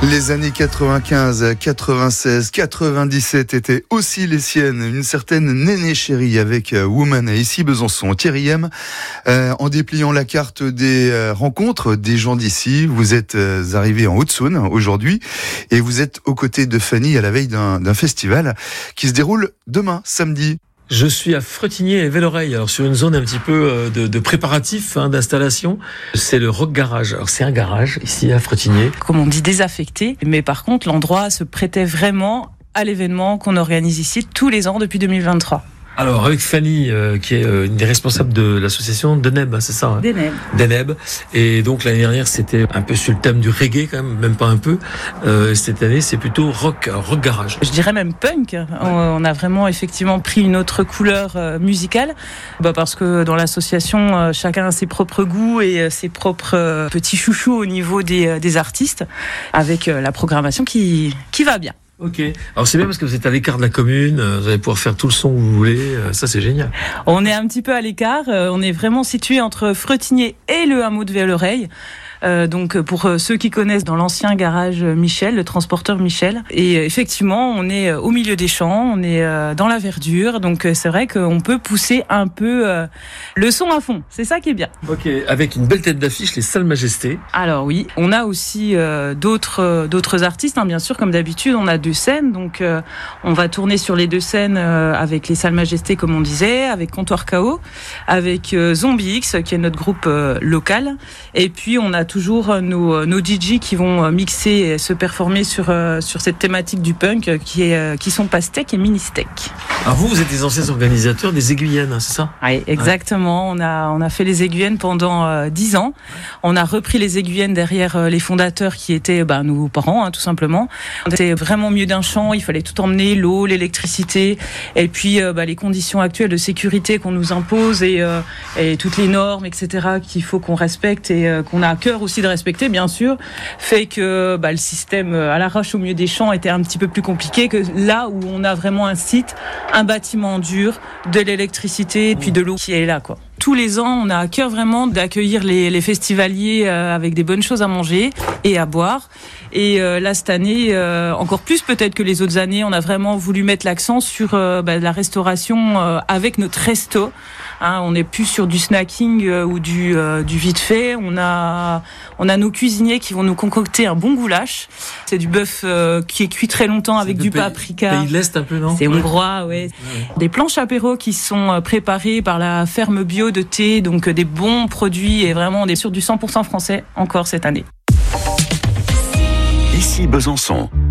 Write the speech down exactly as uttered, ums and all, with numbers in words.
Les années quatre-vingt-quinze, quatre-vingt-seize, quatre-vingt-dix-sept étaient aussi les siennes. Une certaine Néné Chérie avec Woman et ici Besançon. Thierry M, euh, en dépliant la carte des euh, rencontres des gens d'ici, vous êtes euh, arrivé en Haute-Saône aujourd'hui et vous êtes aux côtés de Fanny à la veille d'un, d'un festival qui se déroule demain, samedi. Je suis à Frettigné et Vellereille, alors sur une zone un petit peu de, de préparatif, hein, d'installation. C'est le Rock Garage. Alors c'est un garage ici à Frettigné. Comme on dit, désaffecté. Mais par contre, l'endroit se prêtait vraiment à l'événement qu'on organise ici tous les ans depuis deux mille vingt-trois. Alors avec Fanny, euh, qui est euh, une des responsables de l'association Deneb, c'est ça hein Deneb. Deneb. Et donc l'année dernière, c'était un peu sur le thème du reggae quand même, même pas un peu. Euh, cette année, c'est plutôt rock, rock garage. Je dirais même punk. Ouais. On a vraiment effectivement pris une autre couleur euh, musicale, bah parce que dans l'association, euh, chacun a ses propres goûts et euh, ses propres euh, petits chouchous au niveau des, euh, des artistes, avec euh, la programmation qui qui va bien. Ok. Alors c'est bien parce que vous êtes à l'écart de la commune, vous allez pouvoir faire tout le son que vous voulez, ça c'est génial. On est un petit peu à l'écart, on est vraiment situé entre Frettigné et le hameau de Vellereille. Euh, donc pour ceux qui connaissent, dans l'ancien garage Michel, le transporteur Michel. Et effectivement, on est au milieu des champs, on est dans la verdure, donc c'est vrai qu'on peut pousser un peu euh, le son à fond. C'est ça qui est bien. Ok, avec une belle tête d'affiche, les Salles Majestés. Alors oui, on a aussi euh, d'autres euh, d'autres artistes, hein, bien sûr, comme d'habitude, on a deux scènes, donc euh, on va tourner sur les deux scènes euh, avec les Salles Majestés, comme on disait, avec Comptoir K O, avec euh, Zombie X, qui est notre groupe euh, local, et puis on a toujours nos, nos D J qui vont mixer et se performer sur, sur cette thématique du punk qui, est, qui sont Pastèque et Ministèque. Alors vous, vous êtes des anciens organisateurs des Aiguyennes, c'est ça ? Oui, exactement. Ouais. On a, on a fait les Aiguyennes pendant dix ans. On a repris les Aiguyennes derrière les fondateurs qui étaient bah, nos parents, hein, tout simplement. On était vraiment au milieu d'un champ, il fallait tout emmener, l'eau, l'électricité, et puis bah, les conditions actuelles de sécurité qu'on nous impose et, euh, et toutes les normes, et cetera, qu'il faut qu'on respecte et euh, qu'on a à cœur aussi de respecter, bien sûr, fait que bah, le système à l'arrache au milieu des champs était un petit peu plus compliqué que là où on a vraiment un site, un bâtiment dur, de l'électricité, puis de l'eau qui est là, quoi. Tous les ans, on a à cœur vraiment d'accueillir les, les festivaliers euh, avec des bonnes choses à manger et à boire. Et euh, là, cette année, euh, encore plus peut-être que les autres années, on a vraiment voulu mettre l'accent sur euh, bah, la restauration euh, avec notre resto. Hein, on n'est plus sur du snacking euh, ou du, euh, du vite fait. On a, on a nos cuisiniers qui vont nous concocter un bon goulash. C'est du bœuf euh, qui est cuit très longtemps avec du pays, paprika. Pays de l'Est un peu, non ? C'est hongrois, ouais. ouais. Des planches apéro qui sont préparées par la ferme bio de thé, donc des bons produits et vraiment on est sur du cent pour cent français encore cette année. Ici Besançon.